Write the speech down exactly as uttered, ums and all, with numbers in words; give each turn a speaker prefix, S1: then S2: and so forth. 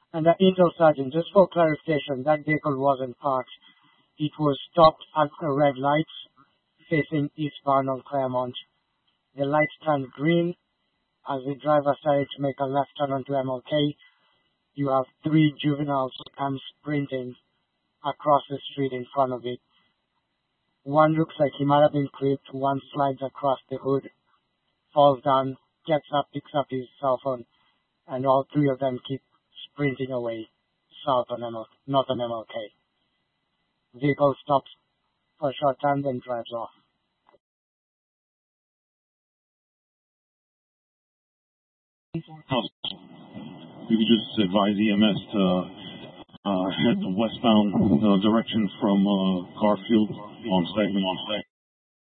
S1: And the Intel sergeant, just for clarification, that vehicle wasn't parked. It was stopped at the red lights facing eastbound on Claremont. The lights turned green as the driver started to make a left turn onto M L K. You have three juveniles come sprinting across the street in front of it. One looks like he might have been clipped, one slides across the hood, falls down, gets up, picks up his cell phone, and all three of them keep sprinting away south on M L K, north on M L K. Vehicle stops for a short time, then drives off.
S2: You could just advise E M S to uh, head the westbound uh, direction from uh, Garfield on site. On site.